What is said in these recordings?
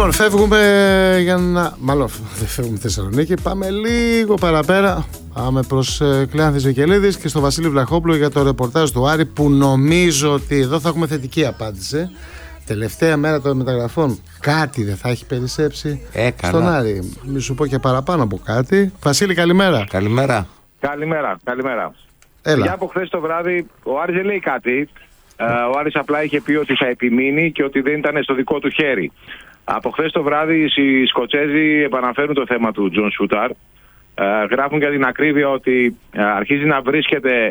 Λοιπόν, φεύγουμε για να. Μάλλον δεν φεύγουμε Θεσσαλονίκη. Πάμε λίγο παραπέρα. Πάμε προς Κλεάνθης Βικελίδης και στο Βασίλη Βλαχόπουλο για το ρεπορτάζ του Άρη, που νομίζω ότι εδώ θα έχουμε θετική απάντηση. Τελευταία μέρα των μεταγραφών κάτι δεν θα έχει περισσέψει στον Άρη. Μη σου πω και παραπάνω από κάτι. Βασίλη, καλημέρα. Καλημέρα. Καλημέρα. Έλα. Για από χθες το βράδυ ο Άρης δεν λέει κάτι. Ο Άρης απλά είχε πει ότι θα επιμείνει και ότι δεν ήταν στο δικό του χέρι. Από χθες το βράδυ οι Σκοτσέζοι επαναφέρουν το θέμα του Τζον Σούταρ. Γράφουν για την ακρίβεια ότι αρχίζει να βρίσκεται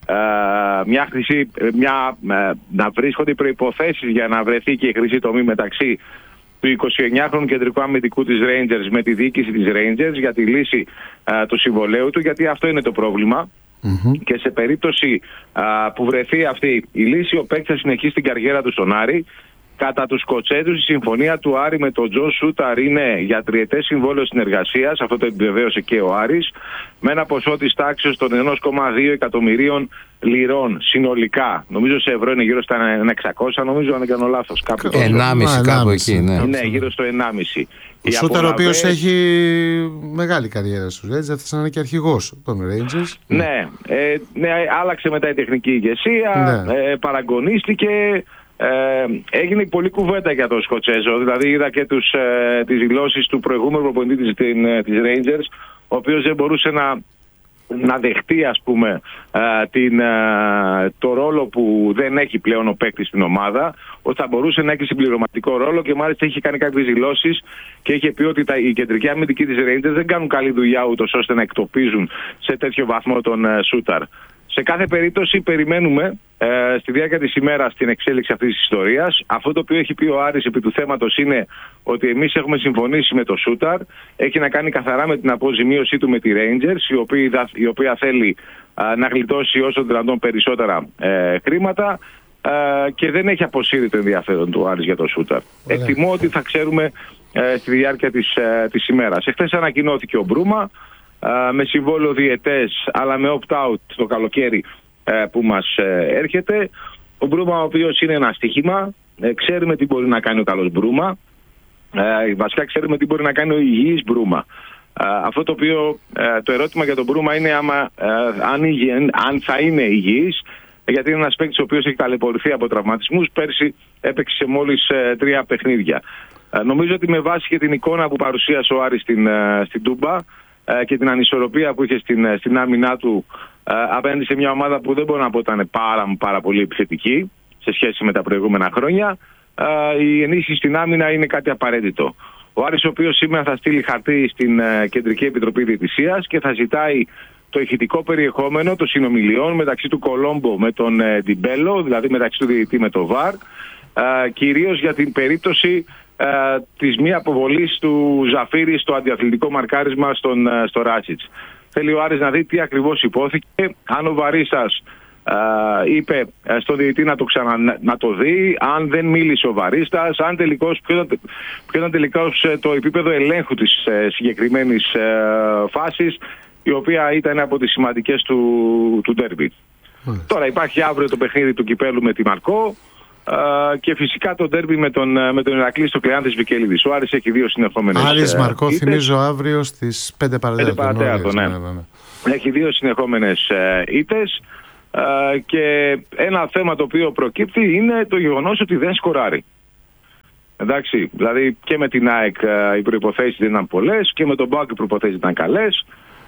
να βρίσκονται οι προϋποθέσεις για να βρεθεί και η χρυσή τομή μεταξύ του 29χρονου κεντρικού αμυντικού της Rangers με τη διοίκηση της Rangers για τη λύση του συμβολαίου του, γιατί αυτό είναι το πρόβλημα. Και σε περίπτωση που βρεθεί αυτή η λύση, ο παίκτης θα συνεχίσει την καριέρα του στον Άρη. Κατά τους Σκοτσέζους, η συμφωνία του Άρη με τον Τζον Σούταρ είναι για τριετές συμβόλαιο συνεργασίας, αυτό το επιβεβαίωσε και ο Άρης, με ένα ποσό της τάξης των 1,2 εκατομμυρίων λιρών συνολικά. Νομίζω σε ευρώ είναι γύρω στα 600, νομίζω, αν δεν κάνω λάθος. 1,5 κάπου εκεί, ναι, γύρω στο 1,5. Ο Σούταρ, ο οποίος έχει μεγάλη καριέρα στους Rangers, αυτός είναι και αρχηγός των Rangers. Ναι, άλλαξε μετά η τεχνική ηγεσία, παραγωνίστηκε. Έγινε πολλή κουβέντα για τον Σκοτσέζο. Δηλαδή είδα και τις δηλώσεις του προηγούμενου προπονητή της Rangers, ο οποίος δεν μπορούσε να δεχτεί, ας πούμε, το ρόλο που δεν έχει πλέον ο παίκτης στην ομάδα, ότι θα μπορούσε να έχει συμπληρωματικό ρόλο, και μάλιστα είχε κάνει κάποιες δηλώσεις και είχε πει ότι οι κεντρικοί αμυντικοί της Rangers δεν κάνουν καλή δουλειά ούτως ώστε να εκτοπίζουν σε τέτοιο βαθμό τον Σούταρ. Σε κάθε περίπτωση περιμένουμε στη διάρκεια της ημέρας την εξέλιξη αυτής της ιστορίας. Αυτό το οποίο έχει πει ο Άρης επί του θέματος είναι ότι εμείς έχουμε συμφωνήσει με το Σούταρ. Έχει να κάνει καθαρά με την αποζημίωσή του με τη Rangers, η οποία θέλει να γλιτώσει όσο δυνατόν περισσότερα χρήματα, και δεν έχει αποσύρει το ενδιαφέρον του Άρης για το Σούταρ. Εκτιμώ ότι θα ξέρουμε στη διάρκεια της ημέρας. Εχθές ανακοινώθηκε ο Μπρούμα με συμβόλαιο διετές, αλλά με opt-out το καλοκαίρι που μας έρχεται. Ο Μπρούμα, ο οποίος είναι ένα στοίχημα. Ξέρουμε τι μπορεί να κάνει ο καλός Μπρούμα. Βασικά ξέρουμε τι μπορεί να κάνει ο υγιής Μπρούμα. Αυτό το οποίο το ερώτημα για τον Μπρούμα είναι αν θα είναι υγιής, γιατί είναι ένας παίκτης ο οποίος έχει ταλαιπωρηθεί από τραυματισμούς. Πέρσι έπαιξε σε μόλις 3 παιχνίδια. Νομίζω ότι με βάση και την εικόνα που παρουσίασε ο Άρης στην Τούμπα και την ανισορροπία που είχε στην άμυνά του απέναντι σε μια ομάδα που δεν μπορώ να πω ήταν πάρα πολύ επιθετική σε σχέση με τα προηγούμενα χρόνια, η ενίσχυση στην άμυνα είναι κάτι απαραίτητο. Ο Άρης, ο οποίος σήμερα θα στείλει χαρτί στην Κεντρική Επιτροπή Διαιτησίας και θα ζητάει το ηχητικό περιεχόμενο των συνομιλιών μεταξύ του Κολόμπο με τον Ντιμπέλο, δηλαδή μεταξύ του διαιτητή με το ΒΑΡ, κυρίως για την περίπτωση της μη αποβολής του Ζαφίρη στο αντιαθλητικό μαρκάρισμα στο Ράσιτς. Θέλει ο Άρης να δει τι ακριβώς υπόθηκε, αν ο Βαρίστας είπε στον διαιτητή να το δει, αν δεν μίλησε ο Βαρίστας, αν τελικώς, ποιο ήταν τελικώς το επίπεδο ελέγχου της συγκεκριμένης φάσης, η οποία ήταν από τις σημαντικές του ντέρμπι. Τώρα υπάρχει αύριο το παιχνίδι του Κυπέλου με τη Μαρκό, και φυσικά το ντέρμπι με τον Ηρακλή στο Κλεάνθης Βικελίδης. Ο Άρης έχει 2 συνεχόμενες Άρης Μαρκό, θυμίζω αύριο στις 5 παρατέταρτο. Ναι. Έχει 2 συνεχόμενες ήττες, και ένα θέμα το οποίο προκύπτει είναι το γεγονός ότι δεν σκοράρει. Εντάξει, δηλαδή και με την ΑΕΚ οι προϋποθέσεις δεν ήταν πολλές, και με τον ΠΑΟΚ οι προϋποθέσεις ήταν καλές.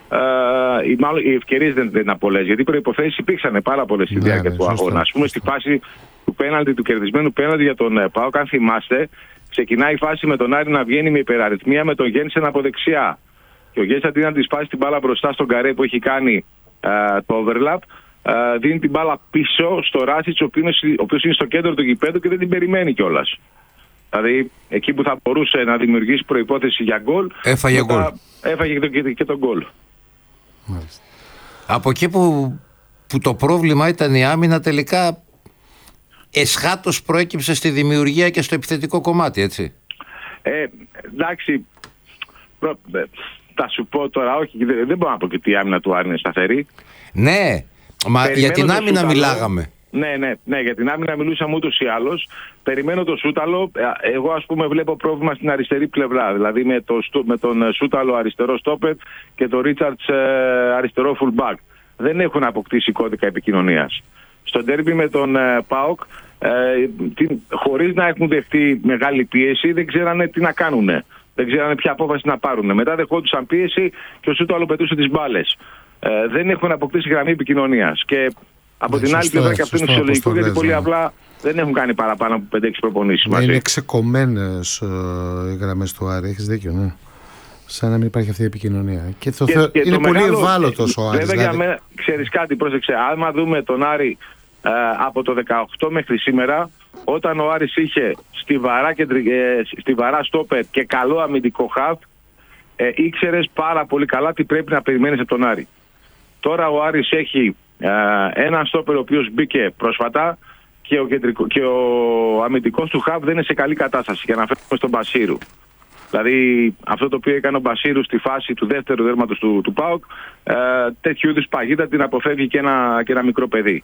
Οι ευκαιρίες δεν ήταν πολλές, γιατί οι προϋποθέσεις υπήρξαν πάρα πολλές στη διάρκεια του αγώνα. Ας πούμε, στη φάση του πέναλτι, του κερδισμένου πέναλτι για τον ΠΑΟΚ, αν θυμάστε, ξεκινάει η φάση με τον Άρη να βγαίνει με υπεραριθμία με τον Γένσεν από δεξιά. Και ο Γένσεν αντί να τη σπάσει την μπάλα μπροστά στον Καρέ που έχει κάνει το overlap, δίνει την μπάλα πίσω στο Ράσιτς, ο οποίος είναι στο κέντρο του γηπέδου και δεν την περιμένει κιόλας. Δηλαδή, εκεί που θα μπορούσε να δημιουργήσει προϋπόθεση για γκολ, έφαγε και τον γκολ. Από εκεί που το πρόβλημα ήταν η άμυνα, τελικά εσχάτως προέκυψε στη δημιουργία και στο επιθετικό κομμάτι, έτσι. Εντάξει, θα σου πω τώρα, όχι, δεν μπορώ να πω και ότι η άμυνα του Άρη είναι σταθερή. Ναι, μα για την άμυνα μιλάγαμε. Ναι, για την άμυνα μιλούσαμε ούτως ή άλλως. Περιμένω το Σούταλο. Εγώ, ας πούμε, βλέπω πρόβλημα στην αριστερή πλευρά. Δηλαδή με τον Σούταλο αριστερό στόπερ και τον Ρίτσαρτς αριστερό fullback. Δεν έχουν αποκτήσει κώδικα επικοινωνίας. Στο ντέρμπι με τον ΠΑΟΚ, χωρίς να έχουν δεχτεί μεγάλη πίεση, δεν ξέρανε τι να κάνουν. Δεν ξέρανε ποια απόφαση να πάρουν. Μετά δεχόντουσαν πίεση και ο Σούταλο πετούσε τις μπάλες. Δεν έχουν αποκτήσει γραμμή επικοινωνίας. Και από την άλλη πλευρά, και αυτό είναι φυσιολογικό, γιατί πολύ απλά δεν έχουν κάνει παραπάνω από 5-6 προπονήσεις μαζί. Είναι ξεκομμένες οι γραμμές του Άρη, έχεις δίκιο, ναι. Σαν να μην υπάρχει αυτή η επικοινωνία. Και είναι πολύ ευάλωτος ο Άρης. Βέβαια, δηλαδή. Ξέρεις κάτι, πρόσεξε. Άμα δούμε τον Άρη από το 18 μέχρι σήμερα, όταν ο Άρης είχε στιβαρά στόπερ και καλό αμυντικό χαφ, ήξερες πάρα πολύ καλά τι πρέπει να περιμένεις από τον Άρη. Τώρα ο Άρης έχει έναν στόπερ ο οποίος μπήκε πρόσφατα και ο αμυντικός του χαφ δεν είναι σε καλή κατάσταση, για να φέρουμε στον Μπασίρου. Δηλαδή αυτό το οποίο έκανε ο Μπασίρου στη φάση του δεύτερου δέρματος του ΠΑΟΚ, τέτοιου είδους παγίδα την αποφεύγει και ένα μικρό παιδί.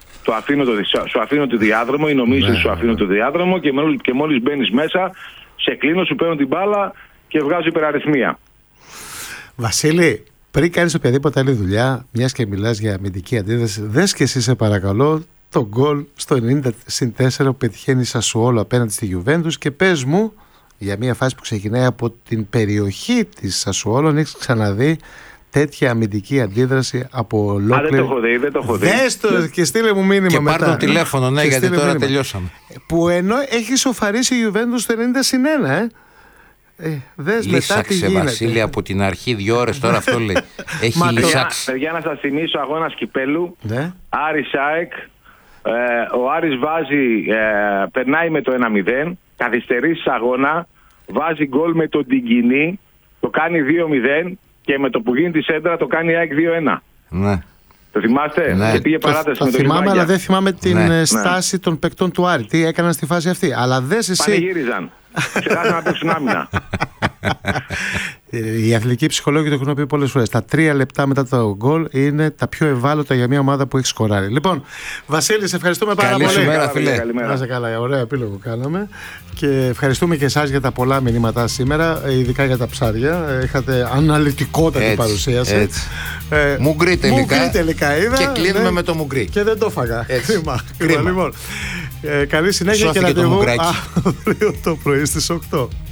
Σου αφήνω το διάδρομο ή νομίζεις σου αφήνω το διάδρομο και μόλις μπαίνεις μέσα, σε κλείνω, σου παίρνω την μπάλα και βγάζω υπεραριθμία. Βασίλη, πριν κάνεις οποιαδήποτε άλλη δουλειά, μιας και μιλάς για αμυντική αντίδραση, δες και εσύ σε παρακαλώ το γκολ στο 90-4 που πετυχαίνει η Σασουόλο απέναντι στη Γιουβέντους και πες μου για μια φάση που ξεκινάει από την περιοχή της Σασουόλο, αν έχεις ξαναδεί τέτοια αμυντική αντίδραση από ολόκληρη. Δεν το έχω δει. Δες το και στείλε μου μήνυμα και μετά. Και πάρ' το τηλέφωνο, ναι, γιατί τώρα μήνυμα. Τελειώσαμε. Που ενώ έχει σοφαρίσει η Γιουβέντους στο 90-1, δες μετά τι γίνεται. Βασίλη, από την αρχή 2 ώρες τώρα αυτό λέει. Έχει λυσάξει. Παιδιά, να σας θυμίσω αγώνας κυπέλου. Ναι. Άρης ΑΕΚ. Ο Άρης περνάει με το 1-0. Καθυστερεί σε αγώνα. Βάζει γκολ με τον Τιγκινή. Το κάνει 2-0. Και με το που γίνει τη σέντρα το κάνει ΑΕΚ 2-1. Ναι. Το θυμάστε? Ναι. Και πήγε παράταση με το θυμάμαι, αλλά δεν θυμάμαι την στάση των παικτών του Άρη. Τι έκαναν στη φάση αυτή. Αλλά δες εσύ. Πανηγύριζαν. Ξεχάσαν να παίξουν άμυνα. Οι αθλητικοί ψυχολόγοι το έχουν πει πολλές φορές. Τα 3 λεπτά μετά το γκολ είναι τα πιο ευάλωτα για μια ομάδα που έχει σκοράρει. Λοιπόν, Βασίλη, σε ευχαριστούμε πάρα πολύ. Καλή σου μέρα, φίλε. Να είσαι καλά, ωραία επίλογο κάναμε. Και ευχαριστούμε και εσάς για τα πολλά μηνύματα σήμερα, ειδικά για τα ψάρια. Είχατε αναλυτικότατη παρουσίαση. Μουγκρί τελικά είδα. Και κλείνουμε με το μουγκρί. Και δεν το έφαγα. Κρίμα. Λοιπόν, καλή συνέχεια σώθηκε και ραντεβού αύριο το πρωί στις 8.